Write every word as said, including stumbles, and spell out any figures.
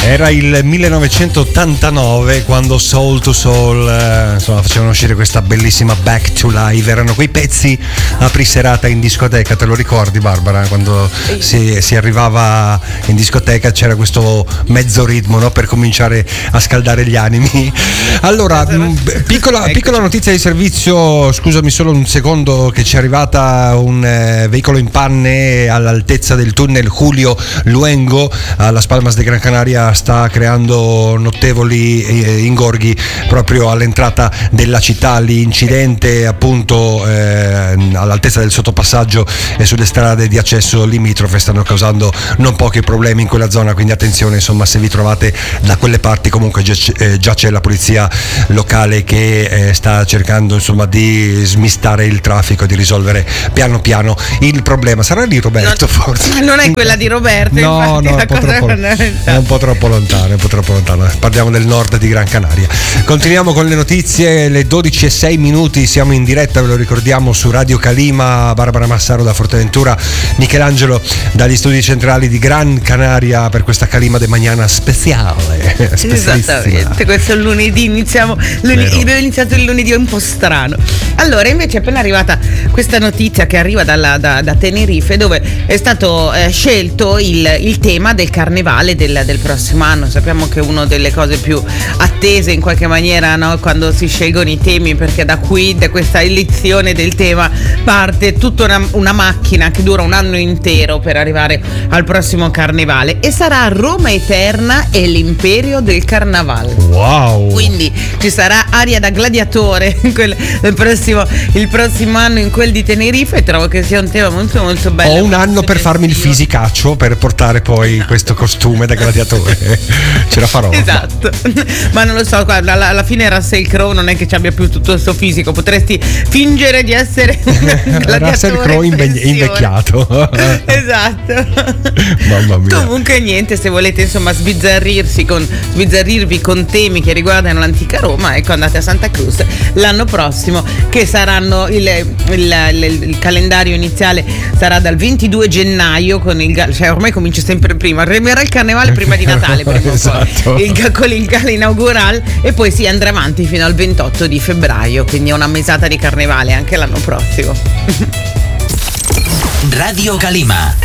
Era il millenovecentottantanove quando Soul to Soul eh, insomma facevano uscire questa bellissima Back to Live. Erano quei pezzi apri serata in discoteca, te lo ricordi Barbara? Quando si, si arrivava in discoteca c'era questo mezzo ritmo, no? Per cominciare a scaldare gli animi. Allora, mh, piccola, piccola notizia di servizio, scusami solo un secondo, che ci è arrivata un eh, veicolo in panne all'altezza del tunnel Julio Luengo a Las Palmas de Gran Canaria, sta creando notevoli eh, ingorghi proprio all'entrata della città. L'incidente appunto eh, all'altezza del sottopassaggio e sulle strade di accesso limitrofe stanno causando non pochi problemi in quella zona, quindi attenzione, insomma, se vi trovate da quelle parti. Comunque già, eh, già c'è la polizia locale che eh, sta cercando insomma di smistare il traffico, di risolvere piano piano il problema. Sarà lì Roberto? Non, forse non è quella di Roberto, no, no, è un, po troppo, è un po' troppo lontano, è un po' troppo lontano. Parliamo del nord di Gran Canaria. Continuiamo con le notizie, le dodici e sei minuti, siamo in diretta, ve lo ricordiamo, su Radio Calima. Barbara Massaro da Forteventura, Michelangelo dagli studi centrali di Gran Canaria per questa Calima de Mañana speciale. Esattamente, questo è il lunedì, iniziamo lunedì, abbiamo iniziato il lunedì un po' strano. Allora, invece è appena arrivata questa notizia che arriva dalla, da, da Tenerife, dove è stato eh, scelto il, il tema del carnevale del, del prossimo anno. Sappiamo che è una delle cose più attese in qualche maniera, no? Quando si scelgono i temi, perché da qui, da questa elezione del tema, parte tutta una, una macchina che dura un anno intero per arrivare al prossimo carnevale, e sarà Roma Eterna e l'imperio del carnavale. Wow! Quindi ci sarà aria da gladiatore in quel, il, prossimo, il prossimo anno in quel di Tenerife, e trovo che sia un tema molto molto bello. Ho un anno per farmi il fisicaccio per portare poi questo costume da gladiatore. Ce la farò. Esatto. Ma non lo so, guarda, alla, alla fine Russell Crowe non è che ci abbia più tutto il suo fisico, potresti fingere di essere Russell Crowe inve- invecchiato. Esatto. Mamma mia. Comunque niente, se volete insomma sbizzarrirsi con, sbizzarrirvi con temi che riguardano l'antica Roma, ecco, andate a Santa Cruz l'anno prossimo, che saranno il, il, il, il calendario iniziale sarà dal ventidue gennaio con il, cioè ormai comincia sempre prima, arriverà il carnevale prima di Natale, prima esatto. il, con il gala inaugurale, e poi si andrà avanti fino al ventotto di febbraio, quindi è una mesata di carnevale anche l'anno prossimo. Radio Calima.